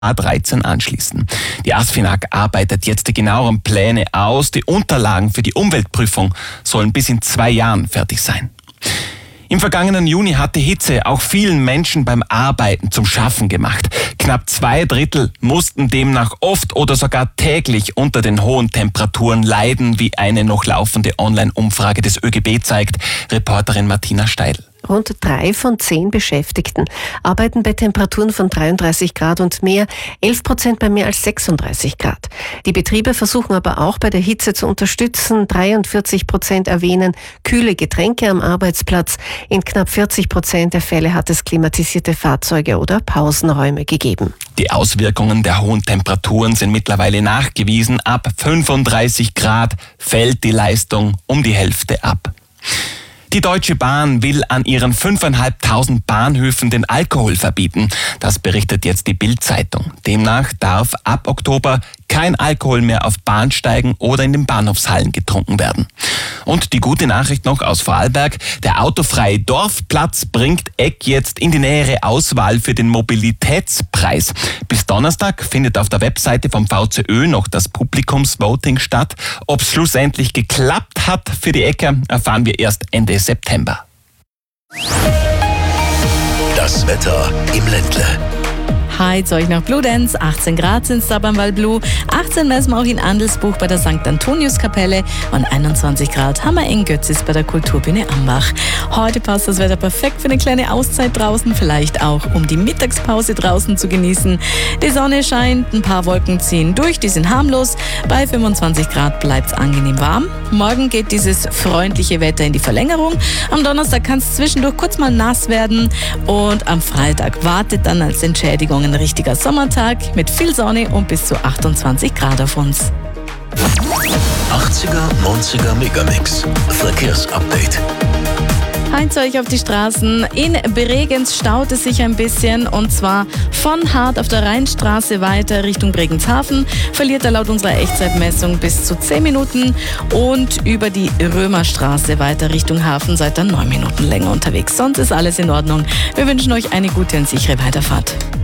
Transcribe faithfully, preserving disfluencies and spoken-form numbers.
A dreizehn anschließen. Die ASFINAG arbeitet jetzt die genaueren Pläne aus. Die Unterlagen für die Umweltprüfung sollen bis in zwei Jahren fertig sein. Im vergangenen Juni hat die Hitze auch vielen Menschen beim Arbeiten zum Schaffen gemacht. Knapp zwei Drittel mussten demnach oft oder sogar täglich unter den hohen Temperaturen leiden, wie eine noch laufende Online-Umfrage des Ö G B zeigt. Reporterin Martina Steidl. Rund drei von zehn Beschäftigten arbeiten bei Temperaturen von dreiunddreißig Grad und mehr, elf Prozent bei mehr als sechsunddreißig Grad. Die Betriebe versuchen aber auch bei der Hitze zu unterstützen. dreiundvierzig Prozent erwähnen kühle Getränke am Arbeitsplatz. In knapp vierzig Prozent der Fälle hat es klimatisierte Fahrzeuge oder Pausenräume gegeben. Die Auswirkungen der hohen Temperaturen sind mittlerweile nachgewiesen. Ab fünfunddreißig Grad fällt die Leistung um die Hälfte ab. Die Deutsche Bahn will an ihren fünftausendfünfhundert Bahnhöfen den Alkohol verbieten. Das berichtet jetzt die Bild-Zeitung. Demnach darf ab Oktober kein Alkohol mehr auf Bahnsteigen oder in den Bahnhofshallen getrunken werden. Und die gute Nachricht noch aus Vorarlberg: Der autofreie Dorfplatz bringt Egg jetzt in die nähere Auswahl für den Mobilitätspreis. Bis Donnerstag findet auf der Webseite vom V C Ö noch das Publikumsvoting statt. Ob es schlussendlich geklappt hat für die Äcker, erfahren wir erst Ende September. Das Wetter im Ländle. Heute euch nach Bludenz, achtzehn Grad sind es da beim Waldblu, achtzehn messen wir auch in Andelsbuch bei der Sankt Antoniuskapelle und einundzwanzig Grad haben wir in Götzis bei der Kulturbühne Ambach. Heute passt das Wetter perfekt für eine kleine Auszeit draußen, vielleicht auch um die Mittagspause draußen zu genießen. Die Sonne scheint, ein paar Wolken ziehen durch, die sind harmlos. Bei fünfundzwanzig Grad bleibt es angenehm warm. Morgen geht dieses freundliche Wetter in die Verlängerung. Am Donnerstag kann es zwischendurch kurz mal nass werden und am Freitag wartet dann als Entschädigung ein richtiger Sommertag mit viel Sonne und bis zu achtundzwanzig Grad auf uns. achtziger, neunziger Megamix. Verkehrsupdate. Heinz euch auf die Straßen. In Bregenz staut es sich ein bisschen und zwar von Hart auf der Rheinstraße weiter Richtung Bregenzhafen verliert er laut unserer Echtzeitmessung bis zu zehn Minuten und über die Römerstraße weiter Richtung Hafen seid ihr neun Minuten länger unterwegs. Sonst ist alles in Ordnung. Wir wünschen euch eine gute und sichere Weiterfahrt.